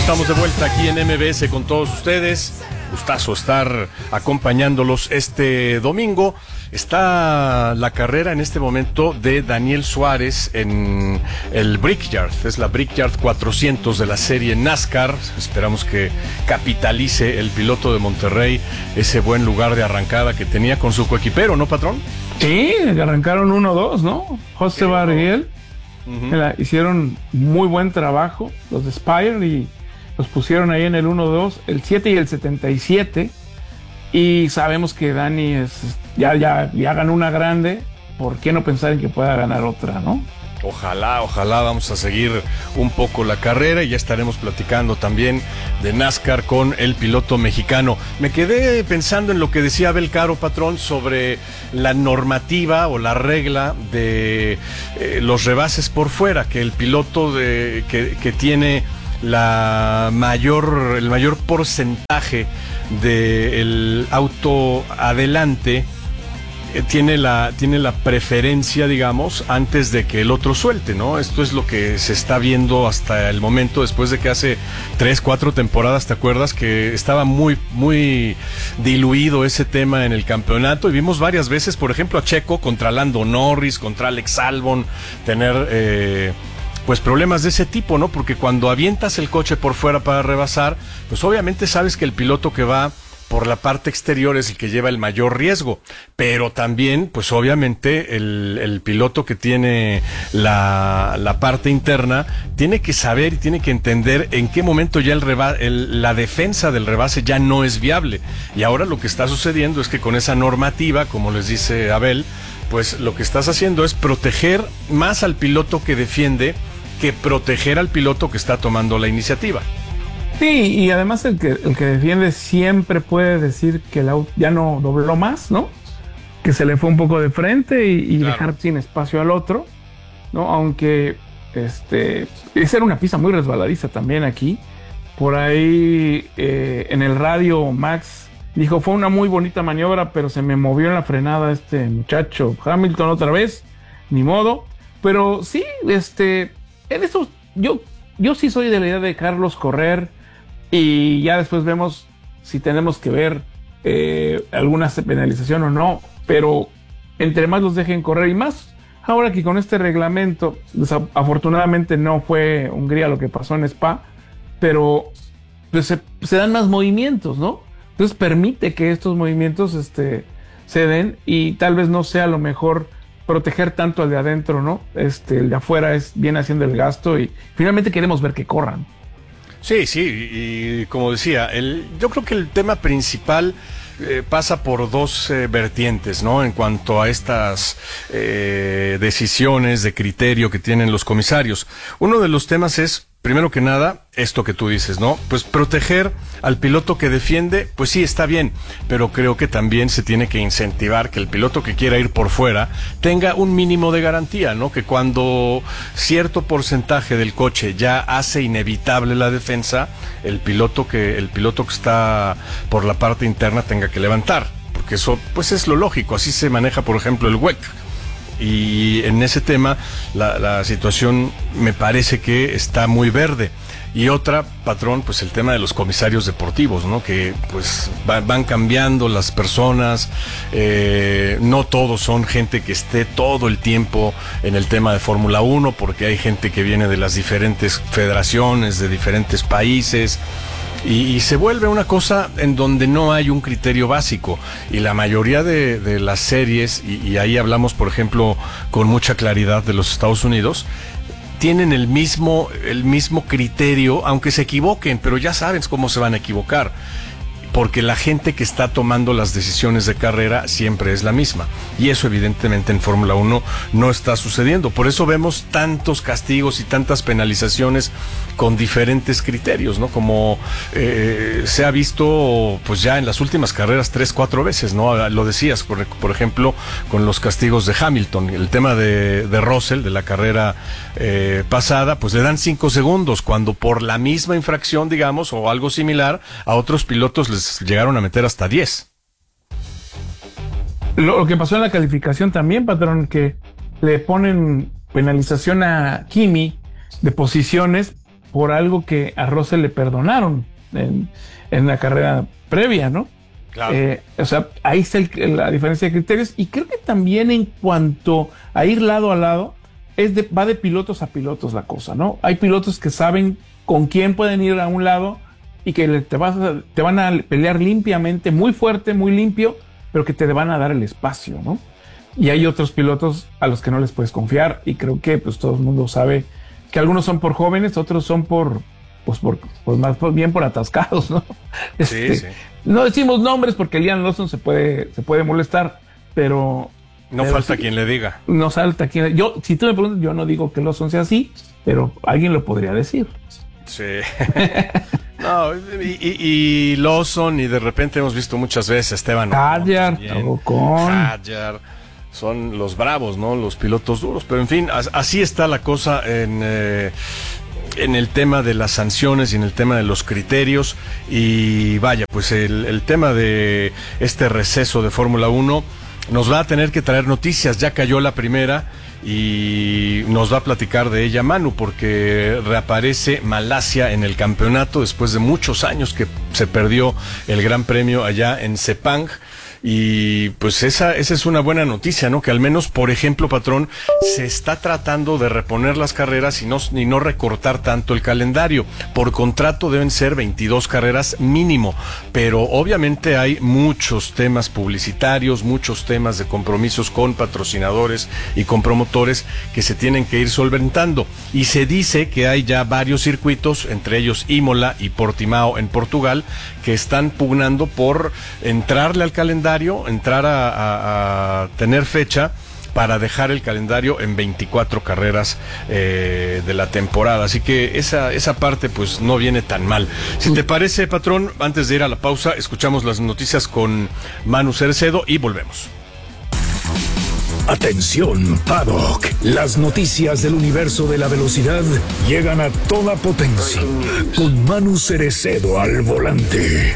Estamos de vuelta aquí en MBS con todos ustedes. Gustazo estar acompañándolos este domingo. Está la carrera en este momento de Daniel Suárez en el Brickyard. Es la Brickyard 400 de la serie NASCAR. Esperamos que capitalice el piloto de Monterrey ese buen lugar de arrancada que tenía con su coequipero, ¿no, patrón? Sí, arrancaron 1-2, ¿no? José Barriel. Hicieron muy buen trabajo los de Spire y los pusieron ahí en el 1-2, el 7 y el 77. Y sabemos que Dani ya ganó una grande. ¿Por qué no pensar en que pueda ganar otra, no? Ojalá, vamos a seguir un poco la carrera y ya estaremos platicando también de NASCAR con el piloto mexicano. Me quedé pensando en lo que decía Abel Caro, patrón, sobre la normativa o la regla de los rebases por fuera, que el piloto que tiene el mayor porcentaje del auto adelante tiene la preferencia, digamos, antes de que el otro suelte, ¿no? Esto es lo que se está viendo hasta el momento, después de que hace 3-4 temporadas, ¿te acuerdas? Que estaba muy, muy diluido ese tema en el campeonato, y vimos varias veces, por ejemplo, a Checo contra Lando Norris, contra Alex Albon, tener pues problemas de ese tipo, ¿no? Porque cuando avientas el coche por fuera para rebasar, pues obviamente sabes que el piloto que va por la parte exterior es el que lleva el mayor riesgo, pero también, pues obviamente el piloto que tiene la parte interna tiene que saber y tiene que entender en qué momento ya la defensa del rebase ya no es viable. Y ahora lo que está sucediendo es que con esa normativa, como les dice Abel, pues lo que estás haciendo es proteger más al piloto que defiende que proteger al piloto que está tomando la iniciativa. Sí, y además el que defiende siempre puede decir que el auto ya no dobló más, ¿no? Que se le fue un poco de frente y claro, dejar sin espacio al otro, ¿no? Aunque esa era una pista muy resbaladiza también aquí. Por ahí en el radio Max dijo, fue una muy bonita maniobra, pero se me movió en la frenada este muchacho Hamilton otra vez, ni modo. Pero sí, en eso yo sí soy de la idea de dejarlos correr y ya después vemos si tenemos que ver alguna penalización o no, pero entre más los dejen correr y más ahora que con este reglamento, afortunadamente no fue Hungría lo que pasó en Spa, pero pues se dan más movimientos, ¿no? Entonces permite que estos movimientos se den y tal vez no sea lo mejor proteger tanto al de adentro, ¿no? El de afuera viene haciendo el gasto y finalmente queremos ver que corran. Sí, y como decía, yo creo que el tema principal pasa por dos vertientes, ¿no? En cuanto a estas decisiones de criterio que tienen los comisarios. Uno de los temas es, primero que nada, esto que tú dices, ¿no? Pues proteger al piloto que defiende, pues sí, está bien, pero creo que también se tiene que incentivar que el piloto que quiera ir por fuera tenga un mínimo de garantía, ¿no? Que cuando cierto porcentaje del coche ya hace inevitable la defensa, el piloto que está por la parte interna tenga que levantar, porque eso pues es lo lógico, así se maneja, por ejemplo, el WEC. Y en ese tema la situación me parece que está muy verde. Y otra, patrón, pues el tema de los comisarios deportivos, ¿no? Que pues van cambiando las personas, no todos son gente que esté todo el tiempo en el tema de Fórmula 1, porque hay gente que viene de las diferentes federaciones, de diferentes países, y se vuelve una cosa en donde no hay un criterio básico, y la mayoría de las series, y ahí hablamos por ejemplo con mucha claridad de los Estados Unidos, tienen el mismo criterio, aunque se equivoquen, pero ya saben cómo se van a equivocar, porque la gente que está tomando las decisiones de carrera siempre es la misma, y eso evidentemente en Fórmula 1 no está sucediendo. Por eso vemos tantos castigos y tantas penalizaciones con diferentes criterios, ¿no? Como se ha visto pues ya en las últimas carreras 3-4 veces, ¿no? Lo decías, por ejemplo, con los castigos de Hamilton, el tema de Russell, de la carrera pasada, pues le dan 5 segundos, cuando por la misma infracción, digamos, o algo similar, a otros pilotos les llegaron a meter hasta 10. Lo que pasó en la calificación también, patrón, que le ponen penalización a Kimi de posiciones por algo que a Russell le perdonaron en la carrera previa, ¿no? Claro. O sea, ahí está la diferencia de criterios, y creo que también en cuanto a ir lado a lado, va de pilotos a pilotos la cosa, ¿no? Hay pilotos que saben con quién pueden ir a un lado y que te van a pelear limpiamente, muy fuerte, muy limpio, pero que te van a dar el espacio, ¿no? Y hay otros pilotos a los que no les puedes confiar, y creo que pues todo el mundo sabe que algunos son por jóvenes, otros son por más bien por atascados, ¿no? Sí. No decimos nombres porque Liam Lawson se puede molestar, pero falta quien le diga. No falta quien. Si tú me preguntas, yo no digo que Lawson sea así, pero alguien lo podría decir. Sí. No, y Lawson, y de repente hemos visto muchas veces Esteban Ocon, son los bravos, ¿no? Los pilotos duros, pero en fin, así está la cosa en el tema de las sanciones y en el tema de los criterios. Y vaya, pues el tema de este receso de Fórmula 1 nos va a tener que traer noticias. Ya cayó la primera y nos va a platicar de ella Manu, porque reaparece Malasia en el campeonato después de muchos años que se perdió el Gran Premio allá en Sepang. Y pues esa es una buena noticia, ¿no? Que al menos, por ejemplo, patrón, se está tratando de reponer las carreras y no recortar tanto el calendario. Por contrato deben ser 22 carreras mínimo, pero obviamente hay muchos temas publicitarios, muchos temas de compromisos con patrocinadores y con promotores que se tienen que ir solventando. Y se dice que hay ya varios circuitos, entre ellos Imola y Portimao en Portugal, que están pugnando por entrarle al calendario, entrar a tener fecha para dejar el calendario en 24 carreras de la temporada. Así que esa parte pues no viene tan mal. Si te parece, patrón, antes de ir a la pausa, escuchamos las noticias con Manu Cerecedo y volvemos. Atención, Paddock. Las noticias del universo de la velocidad llegan a toda potencia con Manu Cerecedo al volante.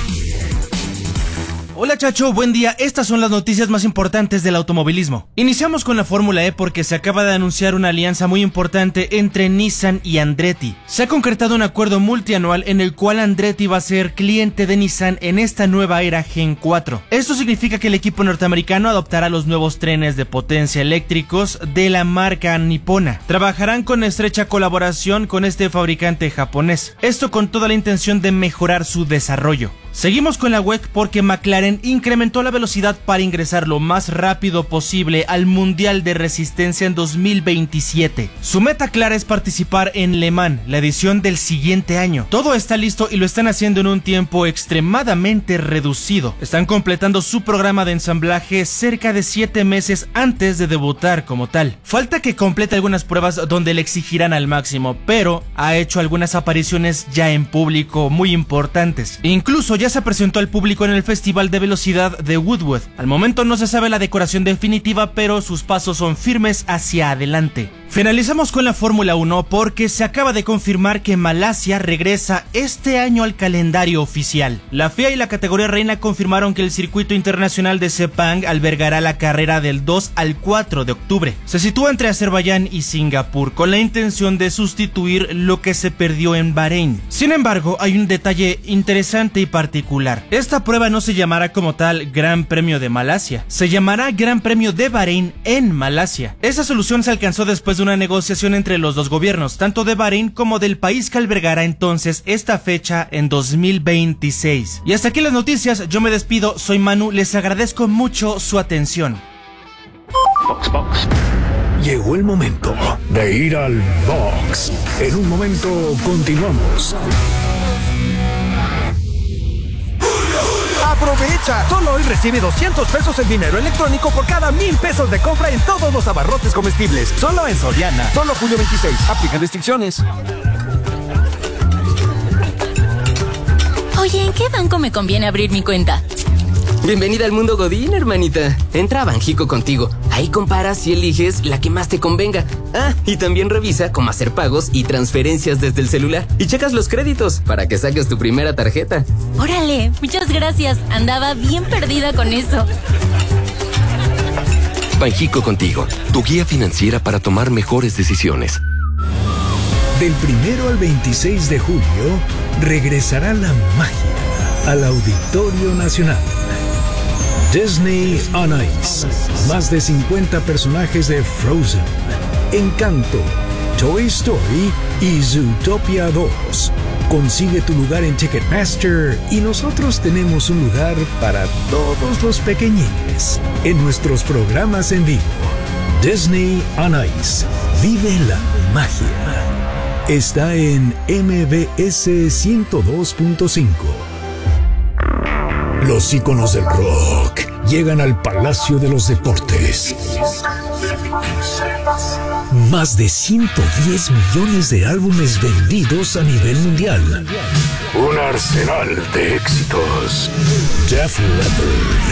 Hola Chacho, buen día. Estas son las noticias más importantes del automovilismo. Iniciamos con la Fórmula E porque se acaba de anunciar una alianza muy importante entre Nissan y Andretti. Se ha concretado un acuerdo multianual en el cual Andretti va a ser cliente de Nissan en esta nueva era Gen 4. Esto significa que el equipo norteamericano adoptará los nuevos trenes de potencia eléctricos de la marca nipona. Trabajarán con estrecha colaboración con este fabricante japonés. Esto con toda la intención de mejorar su desarrollo. Seguimos con la WEC porque McLaren incrementó la velocidad para ingresar lo más rápido posible al Mundial de Resistencia en 2027. Su meta clara es participar en Le Mans, la edición del siguiente año. Todo está listo y lo están haciendo en un tiempo extremadamente reducido. Están completando su programa de ensamblaje cerca de 7 meses antes de debutar como tal. Falta que complete algunas pruebas donde le exigirán al máximo, pero ha hecho algunas apariciones ya en público muy importantes. Incluso ya se presentó al público en el Festival de Velocidad de Goodwood. Al momento no se sabe la decoración definitiva, pero sus pasos son firmes hacia adelante. Finalizamos con la Fórmula 1 porque se acaba de confirmar que Malasia regresa este año al calendario oficial. La FIA y la categoría reina confirmaron que el circuito internacional de Sepang albergará la carrera del 2 al 4 de octubre. Se sitúa entre Azerbaiyán y Singapur con la intención de sustituir lo que se perdió en Bahrein. Sin embargo, hay un detalle interesante y particular. Esta prueba no se llamará como tal Gran Premio de Malasia, se llamará Gran Premio de Bahrein en Malasia. Esa solución se alcanzó después de una negociación entre los dos gobiernos, tanto de Bahrein como del país que albergará entonces esta fecha en 2026. Y hasta aquí las noticias, yo me despido, soy Manu, les agradezco mucho su atención. Llegó el momento de ir al box. En un momento continuamos. ¡Aprovecha! Solo hoy recibe 200 pesos en dinero electrónico por cada 1,000 pesos de compra en todos los abarrotes comestibles. Solo en Soriana. Solo julio 26. Aplican restricciones. Oye, ¿en qué banco me conviene abrir mi cuenta? Bienvenida al mundo Godín, hermanita. Entra a Banjico Contigo. Ahí comparas y eliges la que más te convenga. Ah, y también revisa cómo hacer pagos y transferencias desde el celular. Y checas los créditos para que saques tu primera tarjeta. Órale, muchas gracias. Andaba bien perdida con eso. Banjico Contigo, tu guía financiera para tomar mejores decisiones. Del 1 al 26 de julio, regresará la magia al Auditorio Nacional. Disney on Ice. Más de 50 personajes de Frozen, Encanto, Toy Story y Zootopia 2. Consigue tu lugar en Ticketmaster y nosotros tenemos un lugar para todos los pequeñines en nuestros programas en vivo. Disney on Ice. Vive la magia. Está en MBS 102.5. Los íconos del rock llegan al Palacio de los Deportes. Más de 110 millones de álbumes vendidos a nivel mundial. Un arsenal de éxitos. Def Leppard,